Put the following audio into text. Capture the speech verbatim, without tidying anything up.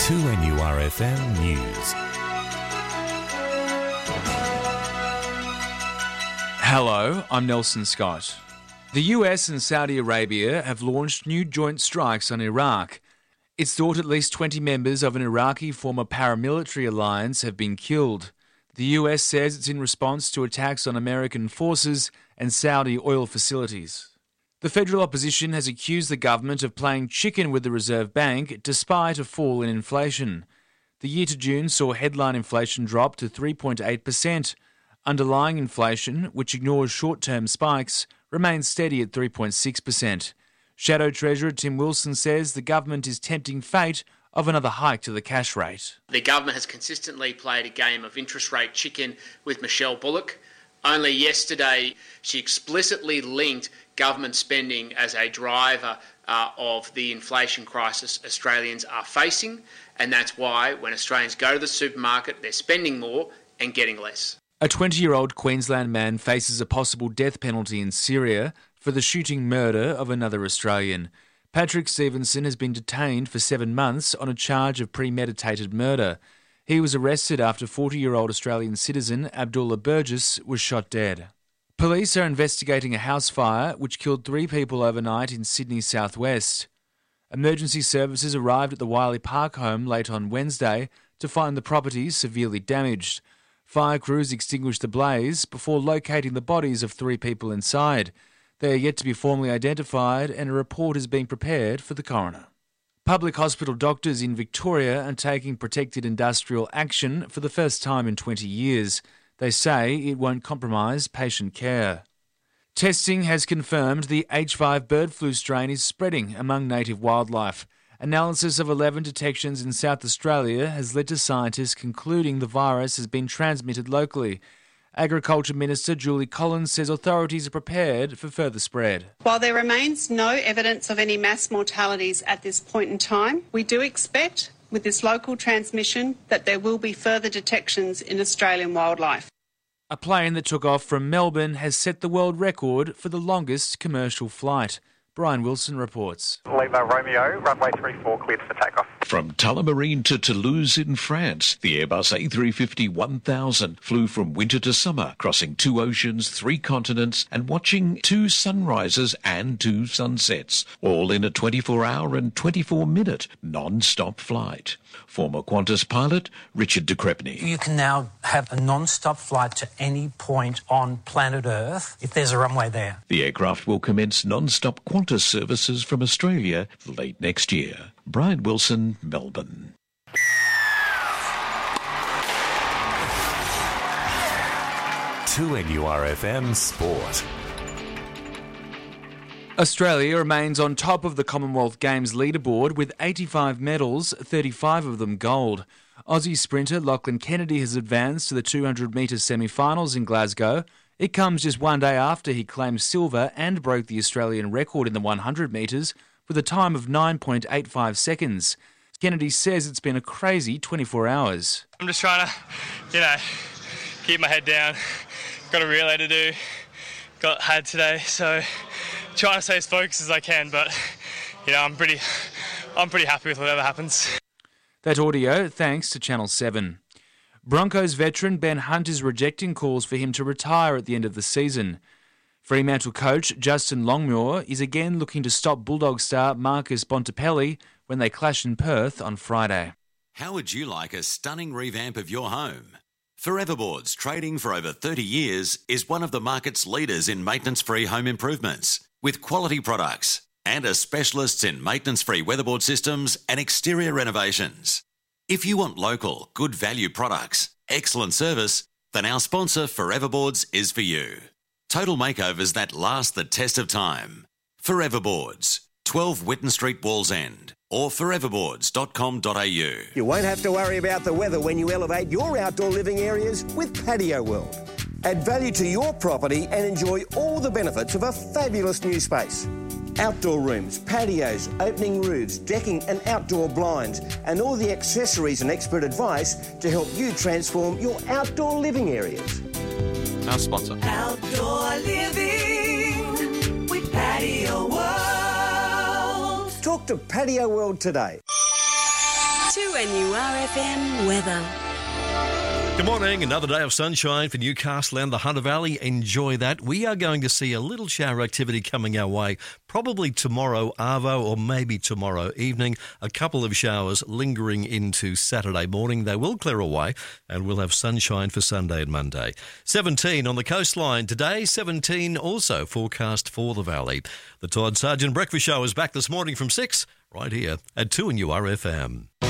two N U R F M News. Hello, I'm Nelson Scott. The U S and Saudi Arabia have launched new joint strikes on Iraq. It's thought at least twenty members of an Iraqi former paramilitary alliance have been killed. The U S says it's in response to attacks on American forces and Saudi oil facilities. The federal opposition has accused the government of playing chicken with the Reserve Bank despite a fall in inflation. The year to June saw headline inflation drop to three point eight percent. Underlying inflation, which ignores short-term spikes, remains steady at three point six percent. Shadow Treasurer Tim Wilson says the government is tempting fate of another hike to the cash rate. The government has consistently played a game of interest rate chicken with Michelle Bullock. Only yesterday, she explicitly linked government spending as a driver uh, of the inflation crisis Australians are facing, and that's why when Australians go to the supermarket, they're spending more and getting less. A twenty-year-old Queensland man faces a possible death penalty in Syria for the shooting murder of another Australian. Patrick Stevenson has been detained for seven months on a charge of premeditated murder. He was arrested after forty-year-old Australian citizen Abdullah Burgess was shot dead. Police are investigating a house fire which killed three people overnight in Sydney's southwest. Emergency services arrived at the Wiley Park home late on Wednesday to find the property severely damaged. Fire crews extinguished the blaze before locating the bodies of three people inside. They are yet to be formally identified and a report is being prepared for the coroner. Public hospital doctors in Victoria are taking protected industrial action for the first time in twenty years. They say it won't compromise patient care. Testing has confirmed the H five bird flu strain is spreading among native wildlife. Analysis of eleven detections in South Australia has led to scientists concluding the virus has been transmitted locally. Agriculture Minister Julie Collins says authorities are prepared for further spread. While there remains no evidence of any mass mortalities at this point in time, we do expect, with this local transmission, that there will be further detections in Australian wildlife. A plane that took off from Melbourne has set the world record for the longest commercial flight. Brian Wilson reports. Lima Romeo, runway three four cleared for takeoff. From Tullamarine to Toulouse in France, the Airbus A three fifty one thousand flew from winter to summer, crossing two oceans, three continents, and watching two sunrises and two sunsets, all in a twenty-four hour and twenty-four minute non-stop flight. Former Qantas pilot Richard de Crespigny. You can now have a non-stop flight to any point on planet Earth if there's a runway there. The aircraft will commence non-stop Qantas services from Australia late next year. Brian Wilson, Melbourne. two N U R F M Sport. Australia remains on top of the Commonwealth Games leaderboard with eighty-five medals, thirty-five of them gold. Aussie sprinter Lachlan Kennedy has advanced to the two hundred metre semi-finals in Glasgow. It comes just one day after he claimed silver and broke the Australian record in the one hundred metres with a time of nine point eight five seconds. Kennedy says it's been a crazy twenty-four hours. I'm just trying to, you know, keep my head down. Got a relay to do, got had today, so trying to stay as focused as I can, but, you know, I'm pretty, I'm pretty happy with whatever happens. That audio thanks to Channel seven. Broncos veteran Ben Hunt is rejecting calls for him to retire at the end of the season. Fremantle coach Justin Longmuir is again looking to stop Bulldog star Marcus Bontempelli when they clash in Perth on Friday. How would you like a stunning revamp of your home? Foreverboards, trading for over thirty years, is one of the market's leaders in maintenance-free home improvements, with quality products and are specialists in maintenance-free weatherboard systems and exterior renovations. If you want local, good value products, excellent service, then our sponsor Foreverboards is for you. Total makeovers that last the test of time. Foreverboards, twelve Whitten Street, Wallsend, or foreverboards dot com dot a u. You won't have to worry about the weather when you elevate your outdoor living areas with Patio World. Add value to your property and enjoy all the benefits of a fabulous new space. Outdoor rooms, patios, opening roofs, decking and outdoor blinds, and all the accessories and expert advice to help you transform your outdoor living areas. Our sponsor. Outdoor living with Patio World. Talk to Patio World today. two N U R F M weather. Good morning. Another day of sunshine for Newcastle and the Hunter Valley. Enjoy that. We are going to see a little shower activity coming our way, probably tomorrow, arvo, or maybe tomorrow evening. A couple of showers lingering into Saturday morning. They will clear away and we'll have sunshine for Sunday and Monday. seventeen on the coastline today, seventeen also forecast for the valley. The Todd Sargent Breakfast Show is back this morning from six, right here at two N U R F M.